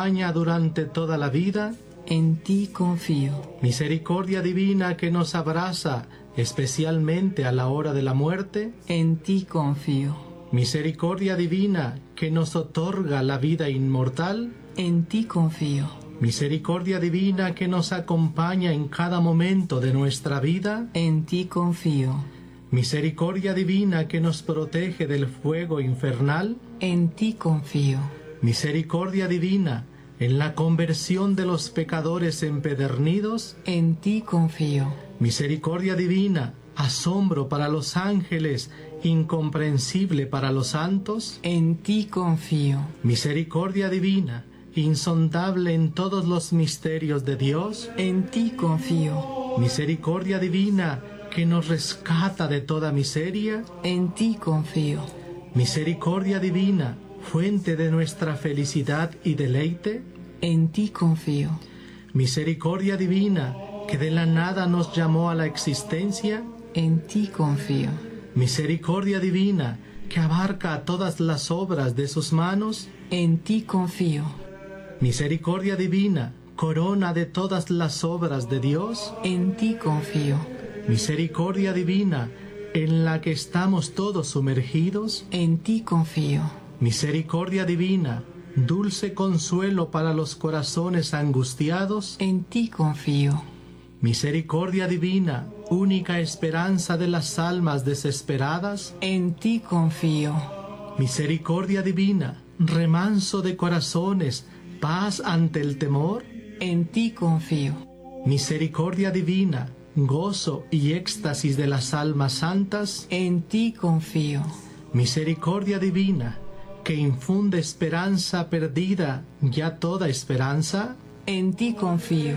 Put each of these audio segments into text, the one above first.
acompaña durante toda la vida, en ti confío. misericordia divina que nos abraza especialmente a la hora de la muerte, En ti confío. misericordia divina que nos otorga la vida inmortal, En ti confío. misericordia divina que nos acompaña en cada momento de nuestra vida, En ti confío. misericordia divina que nos protege del fuego infernal, En ti confío. misericordia divina en la conversión de los pecadores empedernidos, En ti confío. misericordia divina, asombro para los ángeles, incomprensible para los santos, En ti confío. misericordia divina, insondable en todos los misterios de Dios, En ti confío. misericordia divina que nos rescata de toda miseria, En ti confío. misericordia divina, fuente de nuestra felicidad y deleite, En ti confío. misericordia divina que de la nada nos llamó a la existencia, En ti confío. misericordia divina que abarca a todas las obras de sus manos, En ti confío. misericordia divina, corona de todas las obras de Dios, En ti confío. misericordia divina en la que estamos todos sumergidos, En ti confío. misericordia divina, dulce consuelo para los corazones angustiados, En ti confío. misericordia divina, única esperanza de las almas desesperadas, En ti confío. misericordia divina, remanso de corazones, paz ante el temor, En ti confío. misericordia divina, gozo y éxtasis de las almas santas, En ti confío. misericordia divina, que infunde esperanza perdida, ya toda esperanza, En ti confío.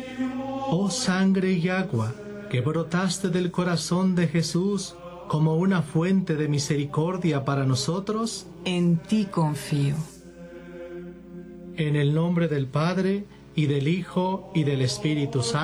oh sangre y agua, que brotaste del corazón de Jesús como una fuente de misericordia para nosotros, En ti confío. en el nombre del Padre, y del Hijo, y del Espíritu Santo.